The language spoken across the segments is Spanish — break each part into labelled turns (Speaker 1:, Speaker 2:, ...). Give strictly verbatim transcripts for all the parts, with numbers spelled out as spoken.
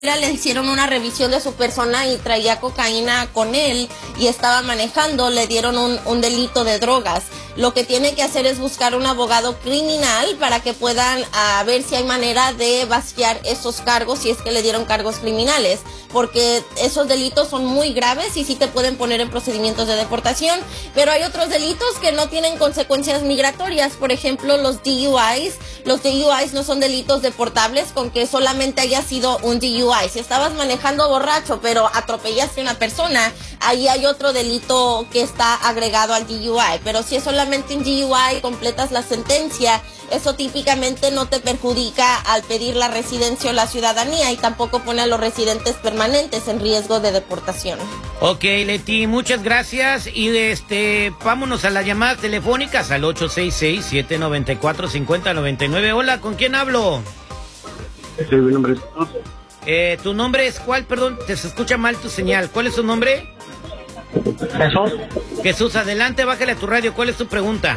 Speaker 1: le hicieron una revisión de su persona y traía cocaína con él y estaba manejando, le dieron un, un delito de drogas. Lo que tiene que hacer es buscar un abogado criminal para que puedan a ver si hay manera de vaciar esos cargos, si es que le dieron cargos criminales, porque esos delitos son muy graves y sí te pueden poner en procedimientos de deportación, pero hay otros delitos que no tienen consecuencias migratorias. Por ejemplo, los D U Is. Los D U Is no son delitos deportables con que solamente haya sido un D U I. Si estabas manejando borracho pero atropellaste a una persona, ahí hay otro delito que está agregado al D U I. Pero si es solamente un D U I, completas la sentencia, eso típicamente no te perjudica al pedir la residencia o la ciudadanía y tampoco pone a los residentes permanentes en riesgo de deportación.
Speaker 2: Ok, Leti, muchas gracias y este, vámonos a las llamadas telefónicas al ocho seis seis, siete nueve cuatro, cinco cero nueve nueve. Hola, ¿con quién hablo?
Speaker 3: Sí, mi nombre es Jesús.
Speaker 2: Eh, ¿Tu nombre es cuál? Perdón, te se escucha mal tu señal. ¿Cuál es tu nombre?
Speaker 3: Jesús.
Speaker 2: Jesús, adelante, bájale a tu radio. ¿Cuál es tu pregunta?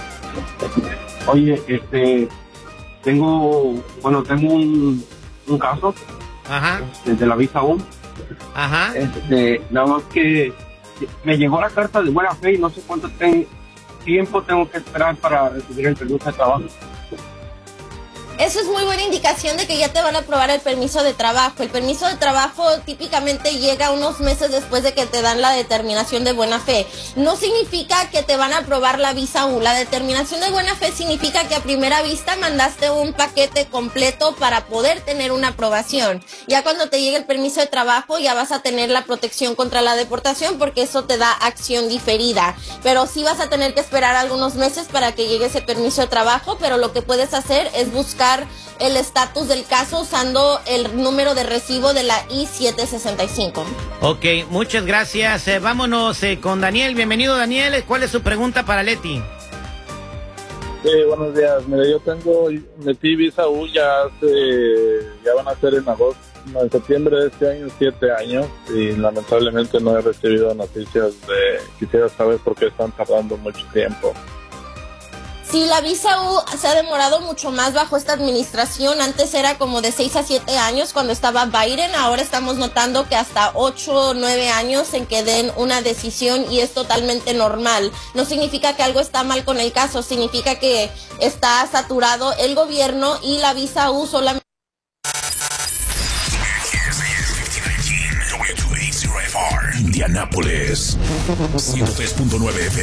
Speaker 3: Oye, este, tengo, bueno, tengo un, un caso.
Speaker 2: Ajá.
Speaker 3: Desde la visa U.
Speaker 2: Ajá.
Speaker 3: Este, nada más que me llegó la carta de buena fe y no sé cuánto ten, tiempo tengo que esperar para recibir el permiso de trabajo.
Speaker 1: Eso es muy buena indicación de que ya te van a aprobar el permiso de trabajo. El permiso de trabajo típicamente llega unos meses después de que te dan la determinación de buena fe. No significa que te van a aprobar la visa U. La determinación de buena fe significa que a primera vista mandaste un paquete completo para poder tener una aprobación. Ya cuando te llegue el permiso de trabajo ya vas a tener la protección contra la deportación porque eso te da acción diferida. Pero sí vas a tener que esperar algunos meses para que llegue ese permiso de trabajo, pero lo que puedes hacer es buscar el estatus del caso usando el número de recibo de la I siete sesenta y cinco.
Speaker 2: Ok, muchas gracias. Eh, vámonos eh, con Daniel. Bienvenido, Daniel. ¿Cuál es su pregunta para Leti?
Speaker 4: Sí, buenos días. Mire, yo tengo, metí visa U ya hace, ya van a ser en agosto, no, en septiembre de este año, siete años, y lamentablemente no he recibido noticias de, quisiera saber por qué están tardando mucho tiempo.
Speaker 1: Sí, la visa U se ha demorado mucho más bajo esta administración. Antes era como de seis a siete años cuando estaba Biden. Ahora estamos notando que hasta ocho o nueve años en que den una decisión y es totalmente normal. No significa que algo está mal con el caso, significa que está saturado el gobierno y la visa U solamente...
Speaker 5: Indianápolis ciento tres punto nueve F